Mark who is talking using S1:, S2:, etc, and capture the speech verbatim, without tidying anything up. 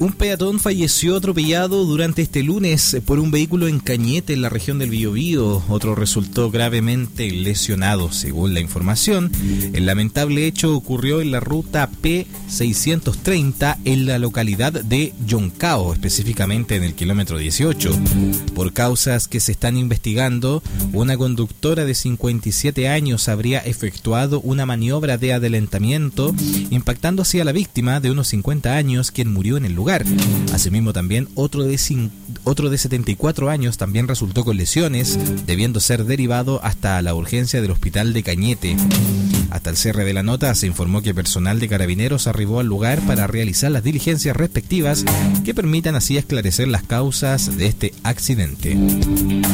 S1: Un peatón falleció atropellado durante este lunes por un vehículo en Cañete, en la región del Biobío. Otro resultó gravemente lesionado, según la información. El lamentable hecho ocurrió en la ruta P seiscientos treinta en la localidad de Yoncao, específicamente en el kilómetro dieciocho. Por causas que se están investigando, una conductora de cincuenta y siete años habría efectuado una maniobra de adelantamiento, impactando así a la víctima de unos cincuenta años, quien murió en el lugar. Asimismo, también otro de, otro de setenta y cuatro años también resultó con lesiones, debiendo ser derivado hasta la urgencia del hospital de Cañete. Hasta el cierre de la nota se informó que personal de Carabineros arribó al lugar para realizar las diligencias respectivas que permitan así esclarecer las causas de este accidente.